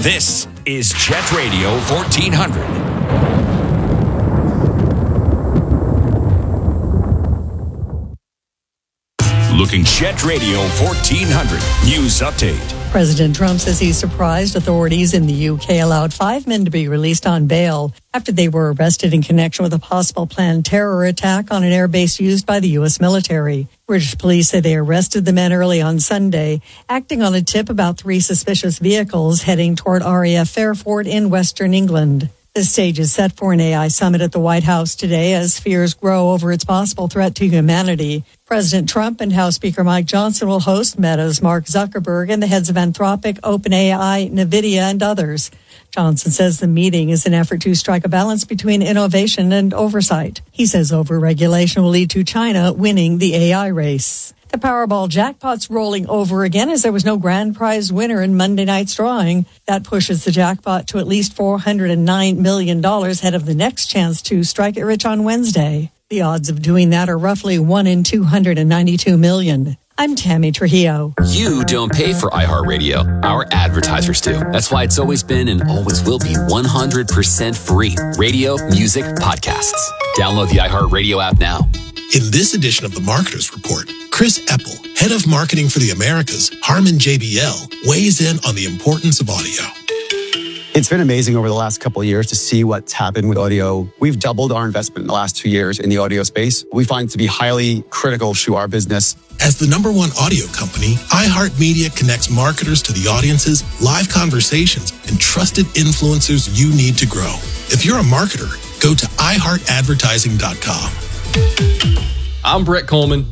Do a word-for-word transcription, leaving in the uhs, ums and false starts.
This is Jet Radio fourteen hundred. Looking Jet Radio fourteen hundred. News update. President Trump says he's surprised authorities in the U K allowed five men to be released on bail after they were arrested in connection with a possible planned terror attack on an airbase used by the U S military. British police say they arrested the men early on Sunday, acting on a tip about three suspicious vehicles heading toward R A F Fairford in western England. The stage is set for an A I summit at the White House today as fears grow over its possible threat to humanity. President Trump and House Speaker Mike Johnson will host Meta's Mark Zuckerberg and the heads of Anthropic, OpenAI, NVIDIA, and others. Johnson says the meeting is an effort to strike a balance between innovation and oversight. He says overregulation will lead to China winning the A I race. The Powerball jackpot's rolling over again as there was no grand prize winner in Monday night's drawing. That pushes the jackpot to at least four hundred nine million dollars ahead of the next chance to strike it rich on Wednesday. The odds of doing that are roughly one in two hundred ninety-two million. I'm Tammy Trujillo. You don't pay for iHeartRadio. Our advertisers do. That's why it's always been and always will be one hundred percent free. Radio, music, podcasts. Download the iHeartRadio app now. In this edition of the Marketers Report, Chris Eppel, head of marketing for the Americas, Harman J B L, weighs in on the importance of audio. It's been amazing over the last couple of years to see what's happened with audio. We've doubled our investment in the last two years in the audio space. We find it to be highly critical to our business. As the number one audio company, iHeartMedia connects marketers to the audiences, live conversations, and trusted influencers you need to grow. If you're a marketer, go to i heart advertising dot com. I'm Brett Coleman.